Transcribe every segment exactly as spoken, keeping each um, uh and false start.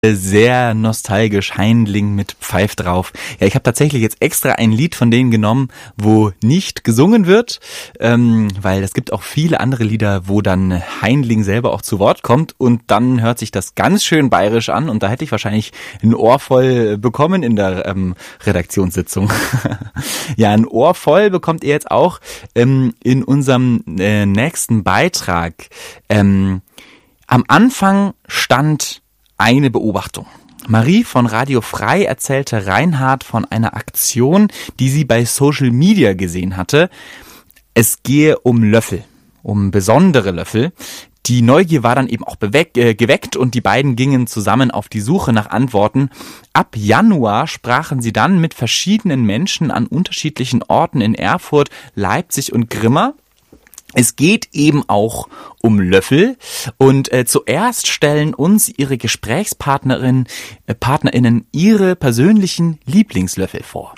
Sehr nostalgisch, Haindling mit Pfeif drauf. Ja, ich habe tatsächlich jetzt extra ein Lied von denen genommen, wo nicht gesungen wird, ähm, weil es gibt auch viele andere Lieder, wo dann Haindling selber auch zu Wort kommt und dann hört sich das ganz schön bayerisch an und da hätte ich wahrscheinlich ein Ohr voll bekommen in der ähm, Redaktionssitzung. Ja, ein Ohr voll bekommt ihr jetzt auch ähm, in unserem äh, nächsten Beitrag. Ähm, am Anfang stand eine Beobachtung. Marie von Radio Frei erzählte Reinhard von einer Aktion, die sie bei Social Media gesehen hatte. Es gehe um Löffel, um besondere Löffel. Die Neugier war dann eben auch beweck, äh, geweckt und die beiden gingen zusammen auf die Suche nach Antworten. Ab Januar sprachen sie dann mit verschiedenen Menschen an unterschiedlichen Orten in Erfurt, Leipzig und Grimma. Es geht eben auch um Löffel und äh, zuerst stellen uns ihre Gesprächspartnerinnen äh, Partnerinnen ihre persönlichen Lieblingslöffel vor.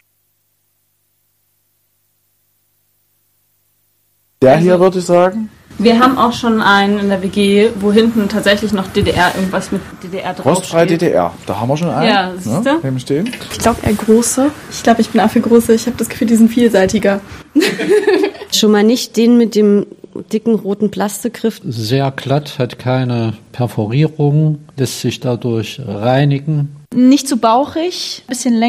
Der hier würde ich sagen. Wir haben auch schon einen in der W G, wo hinten tatsächlich noch D D R, irgendwas mit D D R draufsteht. Rostfrei D D R, da haben wir schon einen. Ja, siehst du? Ne? Stehen. Ich glaube eher große. Ich glaube, ich bin auch für große. Ich habe das Gefühl, die sind vielseitiger. Schon mal nicht den mit dem dicken roten Plastikgriff. Sehr glatt, hat keine Perforierung, lässt sich dadurch reinigen. Nicht zu bauchig, bisschen länger.